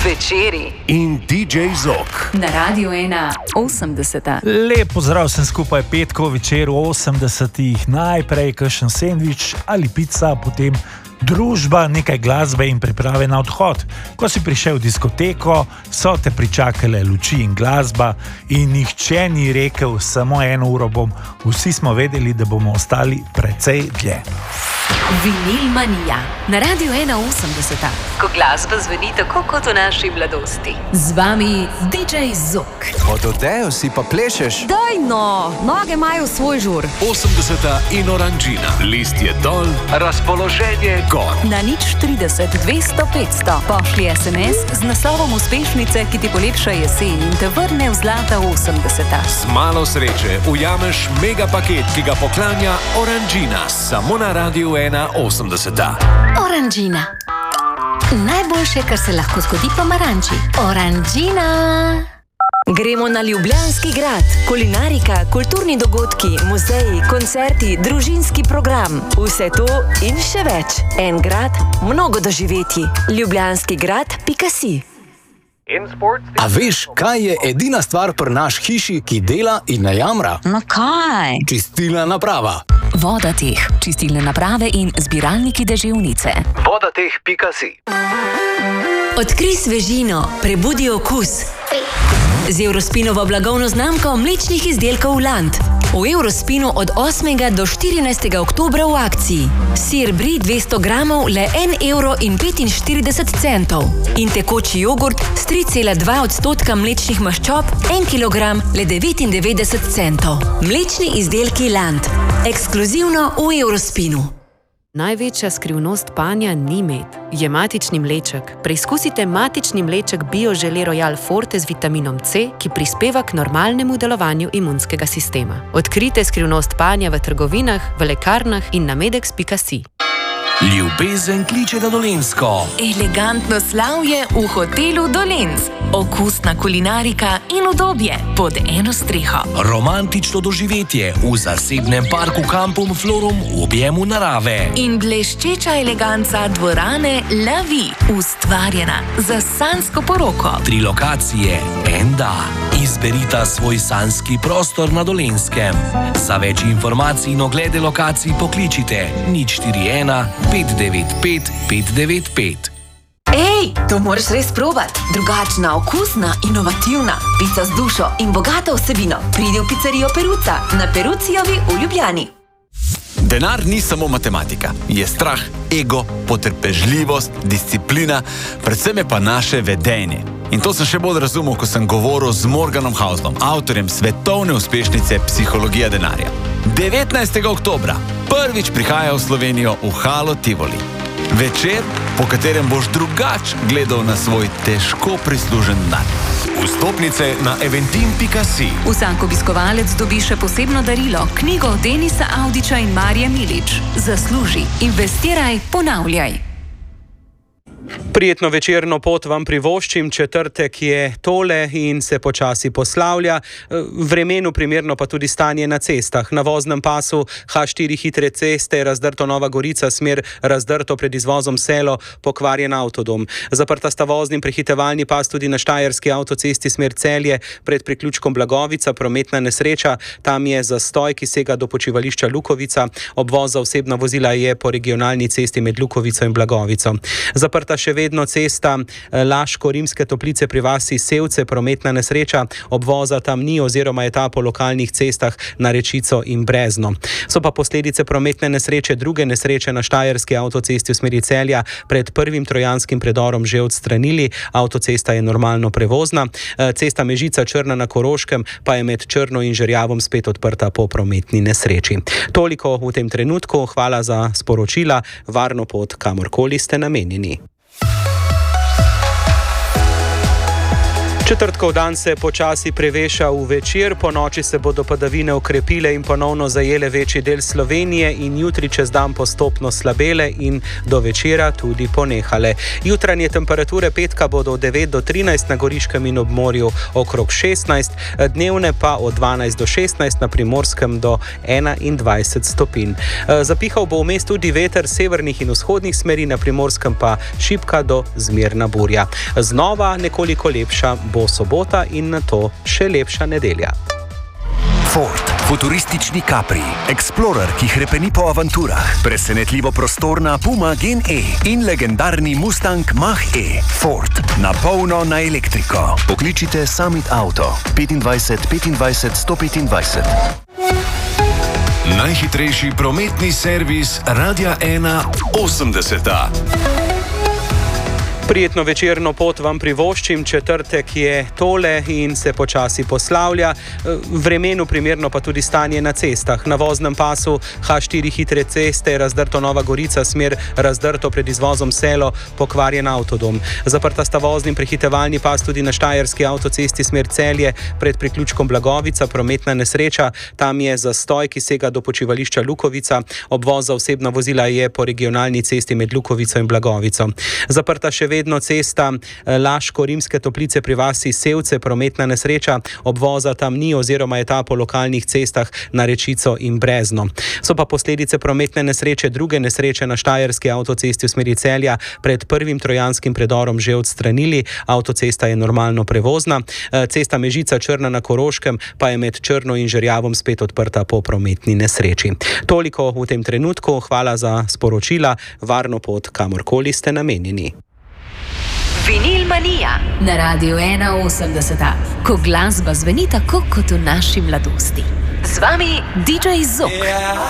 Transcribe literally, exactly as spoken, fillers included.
Večeri in D J Zok na Radiu ena osemdeseta. Lep pozdrav vsem skupaj, petkov večer v osemdesetih, najprej kakšen sendvič ali pica, potem družba, nekaj glasbe in priprave na odhod. Ko si prišel v diskoteko, so te pričakale luči in glasba in nihče ni rekel, samo eno uro bom. Vsi smo vedeli, da bomo ostali precej dlje. Vinil manija na Radiu ena osemdeseta, ko glasba zveni tako kot v naši mladosti. Z vami D J Zok. Od odejo si pa plešeš. Daj no, noge imajo svoj žur. osemdeseta in Oranžina. List je dol, razpoloženje gor. Na nič trideset dvesto petsto pošli es em es z naslovom uspešnice, ki ti polepša jesen in te vrne v zlata osemdeseta. Z malo sreče ujameš mega paket, ki ga poklanja Oranžina. Samo na Radiu ena osemdeseta. Oranžina. Najboljše, kar se lahko zgodi pomaranči. Oranžina. Gremo na Ljubljanski grad. Kulinarika, kulturni dogodki, muzeji, koncerti, družinski program. Vse to in še več. En grad, mnogo doživetij. ljubljanski grad pika si. A veš, kaj je edina stvar pri naš hiši, ki dela in ne jamra? No kaj? Čistilna naprava. Vodateh, čistilne naprave in zbiralniki deževnice. vodateh pika si. Odkrij svežino, prebudi okus. Z Eurospinovo blagovno znamko mlečnih izdelkov Land. V Eurospinu od osmega do štirinajstega oktobra v akciji. Sir brie dvesto gramov le en evro in petinštirideset centov. In tekoči jogurt s tri cela dva odstotka mlečnih maščob, en kilogram le devetindevetdeset centov. Mlečni izdelki Land. Ekskluzivno v Eurospinu. Največja skrivnost panja ni med, je matični mleček. Preizkusite matični mleček BioGelée Royal Forte z vitaminom C, ki prispeva k normalnemu delovanju imunskega sistema. Odkrite skrivnost panja v trgovinah, v lekarnah in na medex pika si. Ljubezen kliče na Dolenjsko. Elegantno slavje v hotelu Dolenc. Okusna kulinarika in udobje pod eno streho. Romantično doživetje v zasebnem parku Kampum Florum v objemu narave. In bleščeča eleganca dvorane La Vie, ustvarjena za sanjsko poroko. Tri lokacije, en da. Izberita svoj sanjski prostor na Dolenskem. Za več informacij in oglede lokacij pokličite nič štiri ena pet devet pet pet devet pet. Ej, to moraš res probat. Drugačna, okusna, inovativna. Pica z dušo in bogato vsebino. Pridi v pizzerijo Peruca na Perucijovi v Ljubljani. Denar ni samo matematika. Je strah, ego, potrpežljivost, disciplina, predvsem je pa naše vedenje. In to sem še bolj razumel, ko sem govoril z Morganom Houselom, avtorjem svetovne uspešnice Psihologija denarja. devetnajstega oktobra prvič prihaja v Slovenijo v Halo Tivoli. Večer, po katerem boš drugač gledal na svoj težko prislužen denar. Vstopnice na eventim pika si. Vsak obiskovalec dobi še posebno darilo, knjigo Denisa Avdića in Marije Milič. Zasluži, investiraj, ponavljaj. Prijetno večerno pot vam privoščim, četrtek je tole in se počasi poslavlja. Vremenu primerno pa tudi stanje na cestah. Na voznem pasu ha štiri hitre ceste, razdrto Nova Gorica, smer razdrto pred izvozom Selo, pokvarjen avtodom. Zaprta sta vozni in prehitevalni pas tudi na štajerski avtocesti smer Celje, pred priključkom Blagovica, prometna nesreča. Tam je zastoj, ki sega do počivališča Lukovica. Obvoz za osebna vozila je po regionalni cesti med Lukovico in Blagovico. Zaprta še vedno cesta Laško-Rimske Toplice pri vasi Sevce, prometna nesreča, obvoza tam ni oziroma je ta po lokalnih cestah na Rečico in Brezno. So pa posledice prometne nesreče, druge nesreče na štajerski avtocesti v smeri Celja pred prvim trojanskim predorom že odstranili, avtocesta je normalno prevozna. Cesta Mežica Črna na Koroškem pa je med Črno in Žerjavom spet odprta po prometni nesreči. Toliko v tem trenutku, hvala za sporočila, varno pot kamorkoli ste namenjeni. Četrtkov dan se počasi preveša v večer, po noči se bodo padavine okrepile in ponovno zajele večji del Slovenije in jutri čez dan postopno slabele in do večera tudi ponehale. Jutranje temperature petka bodo od devet do trinajst na Goriškem in ob morju okrog šestnajst, dnevne pa od dvanajst do šestnajst na Primorskem do enaindvajset stopinj. Zapihal bo vmes tudi veter severnih in vzhodnih smeri, na Primorskem pa šibka do zmerna burja. Znova nekoliko lepša bo sobota in nato še lepša nedelja. Ford, futuristični Capri, Explorer, ki hrepeni po avanturah, presenetljivo prostorna Puma Gen E in legendarni Mustang Mach-E. Ford, na polno na elektriko. Pokličite Summit Auto petindvajset petindvajset sto petindvajset. Najhitrejši prometni servis Radia ena osemdeseta. Prijetno večerno pot vam privoščim, četrtek je tole in se počasi poslavlja. Vremenu primerno pa tudi stanje na cestah. Na voznem pasu ha štiri hitre ceste, razdrto Nova Gorica, smer razdrto pred izvozom Selo, pokvarjen avtodom. Zaprta sta vozni prehitevalni pas tudi na Štajerski avtocesti smer Celje pred priključkom Blagovica, prometna nesreča. Tam je zastoj, ki sega do počivališča Lukovica. Obvoz za osebna vozila je po regionalni cesti med Lukovico in Blagovico. Zaprta še vedno cesta Laško-Rimske Toplice pri vasi Sevce, prometna nesreča, obvoza tam ni oziroma je ta po lokalnih cestah na Rečico in Brezno. So pa posledice prometne nesreče, druge nesreče na Štajerski avtocesti v smeri Celja pred prvim trojanskim predorom že odstranili, avtocesta je normalno prevozna, cesta Mežica Črna na Koroškem pa je med Črno in Žerjavom spet odprta po prometni nesreči. Toliko v tem trenutku, hvala za sporočila, varno pot kamorkoli ste namenjeni. Vinil Manija na Radiu ena osemdeseta, ko glasba zveni tako kot v naši mladosti. Z vami D J Zok. Yeah.